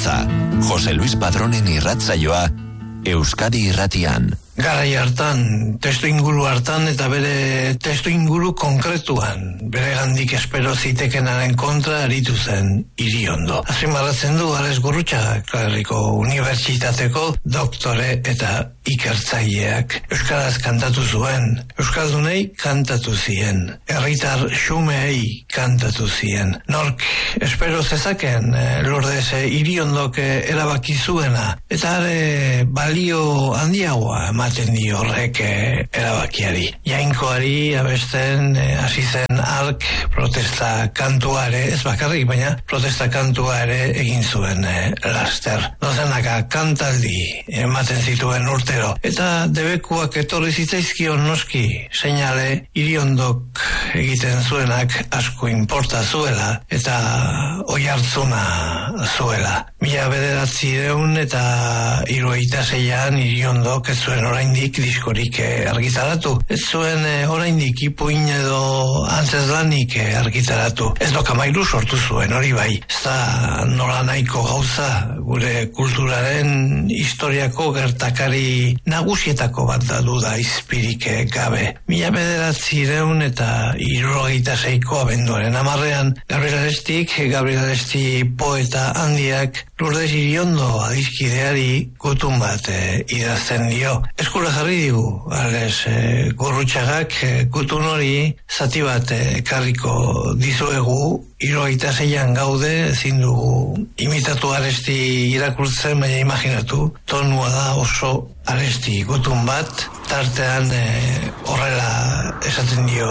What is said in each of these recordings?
Ardatza, Jose Luis Padronen irratsaioa Euskadi Irratian. Garai hartan, testu inguru hartan eta bere testu inguru konkretuan, bere gandik espero zitekenaren kontra aritu zen Iriondo. Azpimarratzen du Ales Gurrutxaga, Herriko Unibertsitateko doktore eta ikertzaileak. Euskaraz kantatu zuen, euskaldunei kantatu zien, herritar xumeei kantatu zien. Nork espero zezaken Lourdes Iriondok erabaki zuena, eta are balio handiagoa ematen dio horrek erabakiari. Jainkoari abesten hasi zen hark protesta kantuare, ez bakarrik, baina protesta kantuare egin zuen laster. Dozenaka kantaldi ematen zituen urtero, eta debekuak etorri zitzaizkion noski, seinale Iriondok egiten zuenak asko inporta zuela, eta oihartzuna zuela. 1976 eta 76an Iriondok ez zuen oraindik diskorik argitaratu. Ez zuen oraindik ipuin edo antzeslanik argitaratu. Ez dokamairu sortu zuen, hori bai. Ez da nola nahiko gauza gure kulturaren historiako gertakari nagusietako bat da duda izpirik gabe. 1976 eta 76ko abenduaren 10ean Gabriel Aresti poeta handiak Lourdes Iriondo adiskideari gutun bat idazten dio. Eskura jarri digu, Ales Gurrutxagak gutun hori zati bat ekarriko dizuegu. 76an gaude, ezin dugu imitatu Aresti irakurtzen, baina imaginatu, tonua da oso Aresti gutun bat, tartean horrela esaten dio.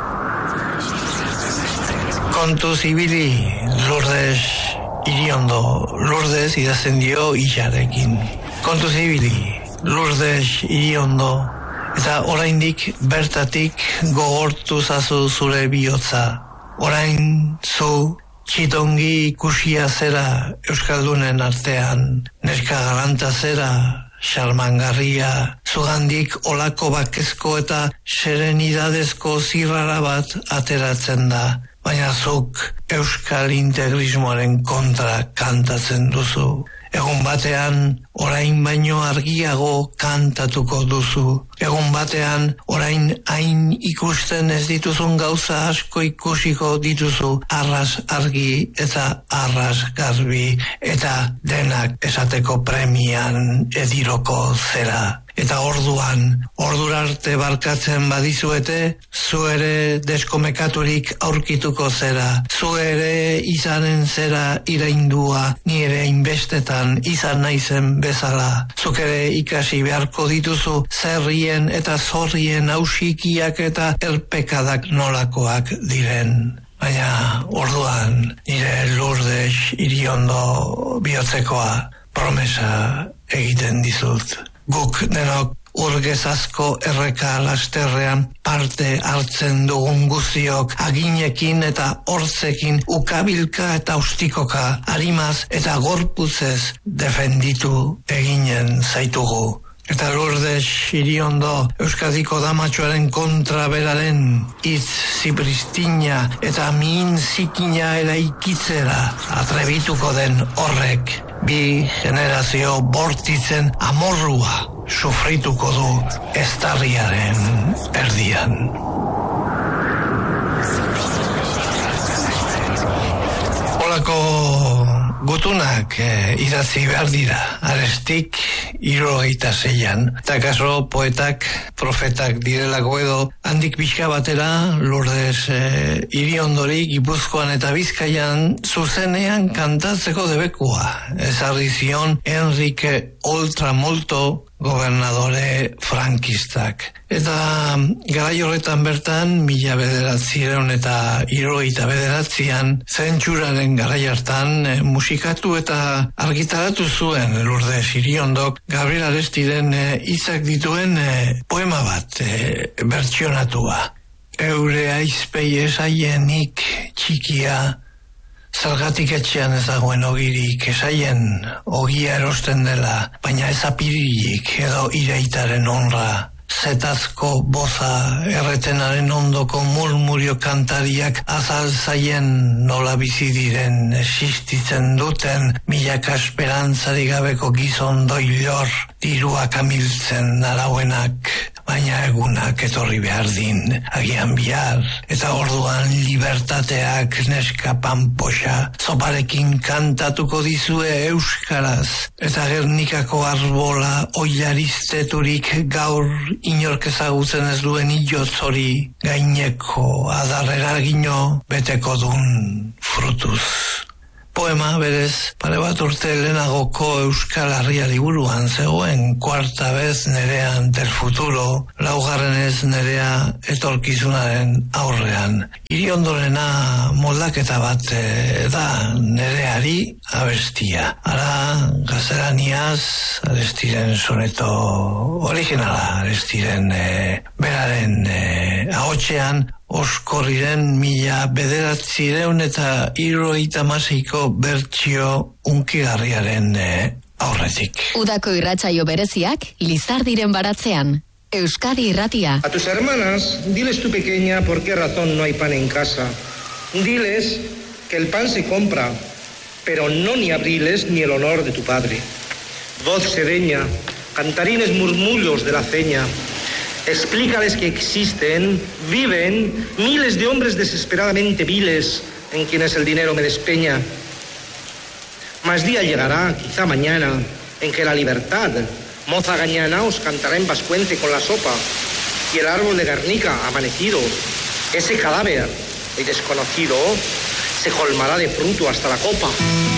Kontuz ibili Lourdes Iriondo, Lourdes idazten dio ilarekin. Kontuz ibili Lourdes Iriondo, eta oraindik bertatik gogortu zazu zure bihotza. Orain zu txitongi ikusia zera euskaldunen artean, neska galanta zera, xarmangarria, zugandik olako bakezko eta serenidadezko zirrara bat ateratzen da, baina zuk euskal integrismoaren kontra kantatzen duzu. Egun batean, orain baino argiago kantatuko duzu. Egun batean, orain hain ikusten ez dituzun gauza asko ikusiko dituzu, arras argi eta arras garbi, eta denak esateko premian ediroko zera. Eta ordurarte barkatzen badizuete, zu ere deskomekaturik aurkituko zera. Zu ere izanen zera iraindua, ni ere inbestetan izan naizen bezala. Zuk ere ikasi beharko dituzu zerrien eta zorrien ausikiak eta erpekadak nolakoak diren. Baina orduan nire Lourdes Iriondo bihotzekoa promesa egiten dizut. Guk denok urgezazko erreka lasterrean parte hartzen dugun guztiok aginekin eta hortzekin ukabilka eta ustikoka arimaz eta gorputzez defenditu eginen zaitugu. Eta Lourdes Iriondo Euskadiko damatxoaren kontra beraren hitz zipristina eta min zikina eraikitzera atrebituko den horrek bi generazio bortitzen amorrua sufrituko du eztarriaren erdian. Olako gutunak idatzi behar dira, Arestik 76an, eta kaso poetak, profetak direlako edo, handik pixka batera, Lourdes Iriondori Gipuzkoan eta Bizkaian zuzenean kantatzeko debekua. Ezarri zion Enrique Oltramolto gobernadore frankistak. Eta garai horretan bertan, 1979an, zentzuraren garai hartan, musikatu eta argitaratu zuen Lourdes Iriondok Gabriel Arestiren hitzak dituen poema bat bertsionatua. Eure aizpei esaienik txikia, zergatik etxean ez dagoen ogirik, esaien ogia erosten dela, baina ez apiririk edo iraitaren honra. zetazko boza erretenaren ondoko murmurio kantariak azal zaien nola bizi diren existitzen duten milaka esperantzari gabeko gizon doilor diruak amiltzen arauenak, baina egunak etorri behar din, agian bihar, eta orduan libertateak neska panpoxa zoparekin kantatuko dizue euskaraz, eta Gernikako arbola oilarizteturik gaur inork ezagutzen ez duen iotzori gaineko adarreragino beteko dun frutuz. Poema berez, pare bat urte lehenagoko Euskal Herriari buruan zegoen, kuarta bez nerean del futuro, laugarrenez nerea etorkizunaren aurrean. Iriondorena moldaketa bat da nereari abestia. Ara, gaztelaniaz, Arestiren soneto originala, Arestiren beraren ahotsean, Oskorriren 1900 eta 76ko bertsio unkigarriaren aurretik. Udako irratsaio bereziak Lizardiren baratzean. Euskadi Irratia. A tus hermanas, diles tu pequeña por qué razón no hay pan en casa. Diles que el pan se compra, pero no ni abriles ni el honor de tu padre. Voz sedeña, cantarines murmullos de la ceña. Explícales que existen, viven miles de hombres desesperadamente viles en quienes el dinero me despeña. Mas día llegará, quizá mañana, en que la libertad, moza gañana, os cantará en Vascuence con la sopa, y el árbol de Guernica, amanecido, ese cadáver, el desconocido, se colmará de fruto hasta la copa.